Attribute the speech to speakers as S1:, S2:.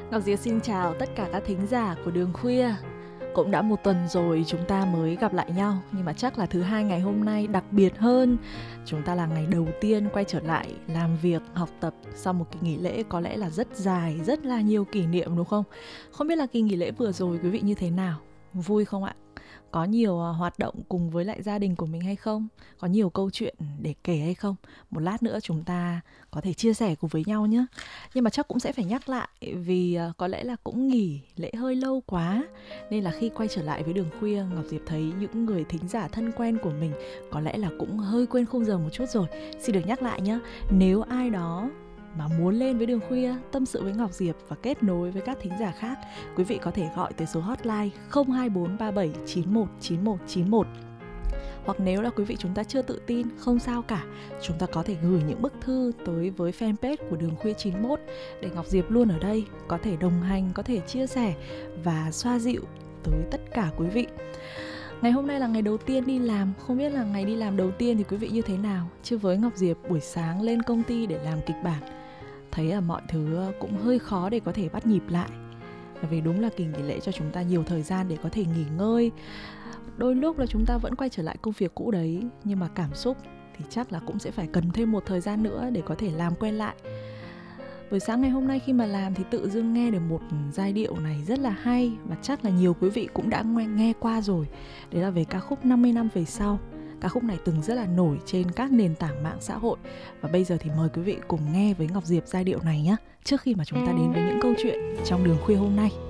S1: Ngọc Diệp xin chào tất cả các thính giả của Đường Khuya. Cũng đã một tuần rồi chúng ta mới gặp lại nhau, nhưng mà chắc là thứ hai ngày hôm nay đặc biệt hơn. Chúng ta là ngày đầu tiên quay trở lại làm việc, học tập sau một kỳ nghỉ lễ có lẽ là rất dài, rất là nhiều kỷ niệm đúng không? Không biết là kỳ nghỉ lễ vừa rồi quý vị như thế nào? Vui không ạ? Có nhiều hoạt động cùng với lại gia đình của mình hay không? Có nhiều câu chuyện để kể hay không? Một lát nữa chúng ta có thể chia sẻ cùng với nhau nhé. Nhưng mà chắc cũng sẽ phải nhắc lại vì có lẽ là cũng nghỉ lễ hơi lâu quá. Nên là khi quay trở lại với Đường Khuya, Ngọc Diệp thấy những người thính giả thân quen của mình có lẽ là cũng hơi quên khung giờ một chút rồi. Xin được nhắc lại nhé, nếu ai đó mà muốn lên với Đường Khuya, tâm sự với Ngọc Diệp và kết nối với các thính giả khác, quý vị có thể gọi tới số hotline 02437919191. Hoặc nếu là quý vị chúng ta chưa tự tin, không sao cả, chúng ta có thể gửi những bức thư tới với fanpage của Đường Khuya 91 để Ngọc Diệp luôn ở đây, có thể đồng hành, có thể chia sẻ và xoa dịu tới tất cả quý vị. Ngày hôm nay là ngày đầu tiên đi làm, không biết là ngày đi làm đầu tiên thì quý vị như thế nào? Chứ với Ngọc Diệp buổi sáng lên công ty để làm kịch bản, thấy là mọi thứ cũng hơi khó để có thể bắt nhịp lại. Vì đúng là kỳ nghỉ lễ cho chúng ta nhiều thời gian để có thể nghỉ ngơi. Đôi lúc là chúng ta vẫn quay trở lại công việc cũ đấy, nhưng mà cảm xúc thì chắc là cũng sẽ phải cần thêm một thời gian nữa để có thể làm quen lại. Buổi sáng ngày hôm nay khi mà làm thì tự dưng nghe được một giai điệu này rất là hay, và chắc là nhiều quý vị cũng đã nghe qua rồi. Đấy là về ca khúc 50 năm về sau. Ca khúc này từng rất là nổi trên các nền tảng mạng xã hội. Và bây giờ thì mời quý vị cùng nghe với Ngọc Diệp giai điệu này nhé, trước khi mà chúng ta đến với những câu chuyện trong Đường Khuya hôm nay.